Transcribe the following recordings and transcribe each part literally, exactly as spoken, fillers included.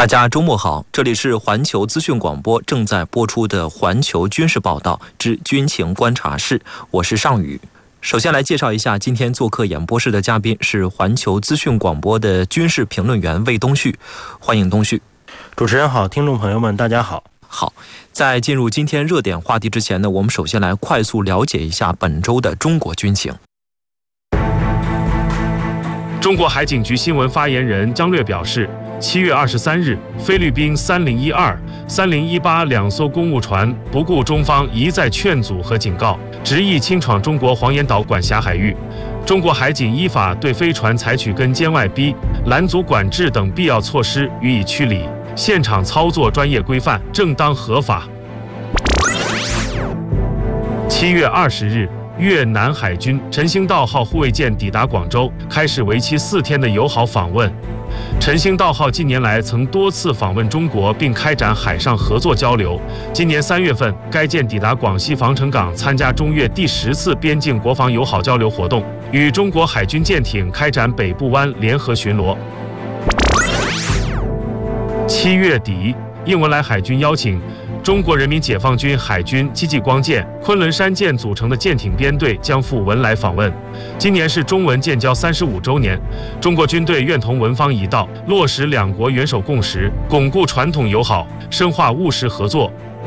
大家周末好，这里是环球资讯广播正在播出的环球军事报道之军情观察室，我是尚宇。首先来介绍一下今天做客演播室的嘉宾是环球资讯广播的军事评论员魏东旭，欢迎东旭。 主持人好，听众朋友们大家好。 好，在进入今天热点话题之前呢，我们首先来快速了解一下本周的中国军情。 中国海警局新闻发言人张略表示，七月二十三日，菲律宾三零一二、三零一八两艘公务船不顾中方一再劝阻和警告，执意侵闯中国黄岩岛管辖海域。中国海警依法对飞船采取跟监外逼、拦阻管制等必要措施予以驱离，现场操作专业规范、正当合法。七月二十日，越南海军陈兴道号护卫舰抵达广州，开始为期四天的友好访问。陈兴道号近年来曾多次访问中国，并开展海上合作交流。今年三月份，该舰抵达广西防城港，参加中越第十次边境国防友好交流活动，与中国海军舰艇开展北部湾联合巡逻。七月底，应文莱海军邀请，中国人民解放军海军戚继光舰、昆仑山舰组成的舰艇编队将赴文莱访问。今年是中文建交三十五周年，中国军队愿同文方一道，落实两国元首共识，巩固传统友好，深化务实合作。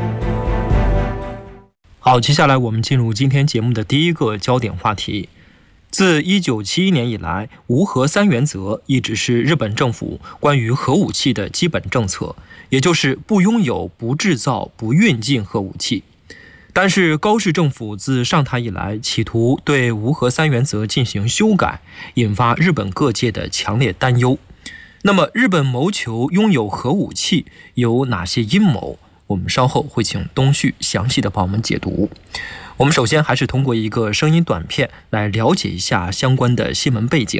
好，接下来我们进入今天节目的第一个焦点话题。自一九七一年以来，无核三原则一直是日本政府关于核武器的基本政策，也就是不拥有、不制造、不运进核武器。但是高市政府自上台以来，企图对无核三原则进行修改，引发日本各界的强烈担忧。那么日本谋求拥有核武器有哪些阴谋？我们稍后会请东旭详细的帮我们解读。我们首先还是通过一个声音短片来了解一下相关的新闻背景。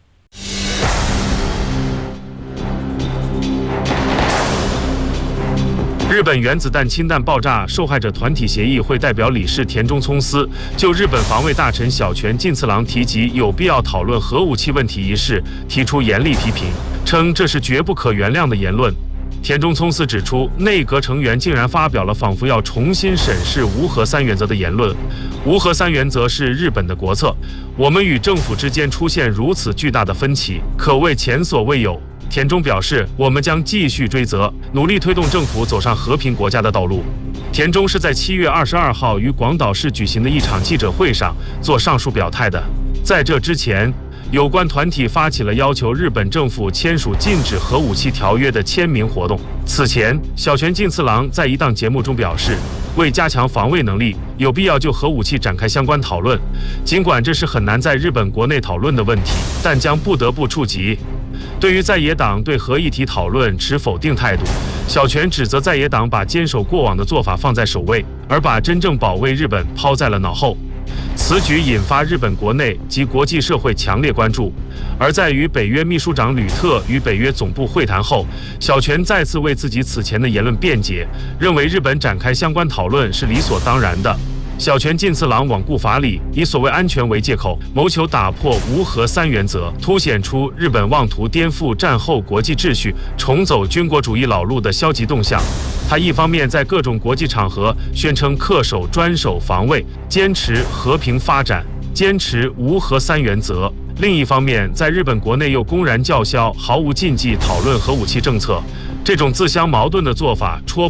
日本原子弹氢弹爆炸受害者团体协议会代表理事田中聪司就日本防卫大臣小泉进次郎提及有必要讨论核武器问题一事提出严厉批评，称这是绝不可原谅的言论。田中聪司指出，内阁成员竟然发表了仿佛要重新审视无核三原则的言论。无核三原则是日本的国策，我们与政府之间出现如此巨大的分歧，可谓前所未有。田中表示，我们将继续追责，努力推动政府走上和平国家的道路。田中是在七月二十二号于广岛市举行的一场记者会上做上述表态的。在这之前，有关团体发起了要求日本政府签署禁止核武器条约的签名活动。此前，小泉进次郎在一档节目中表示，为加强防卫能力，有必要就核武器展开相关讨论。尽管这是很难在日本国内讨论的问题，但将不得不触及。对于在野党对核议题讨论持否定态度，小泉指责在野党把坚守过往的做法放在首位，而把真正保卫日本抛在了脑后。此举引发日本国内及国际社会强烈关注，而在与北约秘书长吕特与北约总部会谈后，小泉再次为自己此前的言论辩解，认为日本展开相关讨论是理所当然的。小泉进次郎罔顾法理，以所谓安全为借口，谋求打破无核三原则，凸显出日本妄图颠覆战后国际秩序、重走军国主义老路的消极动向。他一方面在各种国际场合宣称恪守专守防卫，坚持和平发展，坚持无核三原则；另一方面，在日本国内又公然叫嚣毫无禁忌讨论核武器政策。这种自相矛盾的做法戳